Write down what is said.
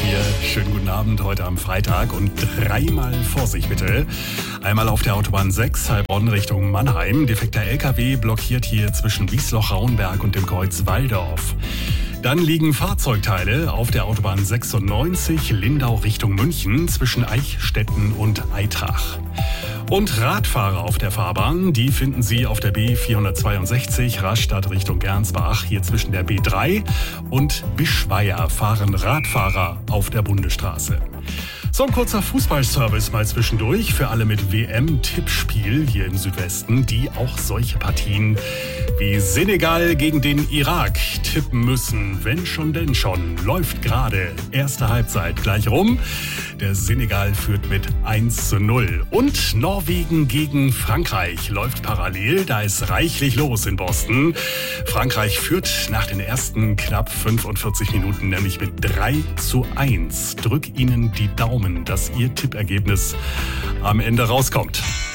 hier. Schönen guten Abend heute am Freitag und dreimal Vorsicht bitte. Einmal auf der Autobahn 6, Heilbronn Richtung Mannheim. Defekter LKW blockiert hier zwischen Wiesloch-Rauenberg und dem Kreuz Walldorf. Dann liegen Fahrzeugteile auf der Autobahn 96 Lindau Richtung München zwischen Eichstätten und Aitrach. Und Radfahrer auf der Fahrbahn, die finden Sie auf der B462 Rastatt Richtung Gernsbach. Hier zwischen der B3 und Bischweier fahren Radfahrer auf der Bundesstraße. So ein kurzer Fußballservice mal zwischendurch für alle mit WM-Tippspiel hier im Südwesten, die auch solche Partien wie Senegal gegen den Irak tippen müssen. Wenn schon, denn schon. Läuft gerade. Erste Halbzeit gleich rum. Der Senegal führt mit 1:0. Und Norwegen gegen Frankreich läuft parallel. Da ist reichlich los in Boston. Frankreich führt nach den ersten knapp 45 Minuten nämlich mit 3:1. Drück Ihnen die Daumen, dass Ihr Tippergebnis am Ende rauskommt.